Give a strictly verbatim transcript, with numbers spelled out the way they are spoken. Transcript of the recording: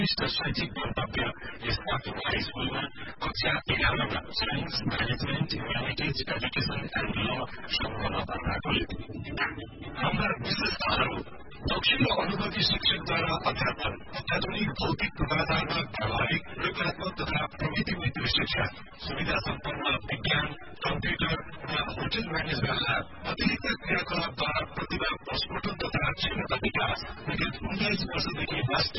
उत्कृष्ट शैक्षिक गन्तव्य यस्ता हाई स्कुलमा कक्षा एघारमा science management humanities education and ल सम्पन्न भएकोले हाम्रा विशेषताहरू दक्षिण अनुभवी शिक्षकद्वारा अध्यापन अत्याधुनिक भौतिक पूर्वाधारमा व्यावहारिक प्रयोगात्मक तथा प्रविधि मैत्री शिक्षा सुविधा सम्पन्न विज्ञान कम्प्युटर र होटल म्यानेजमेन्ट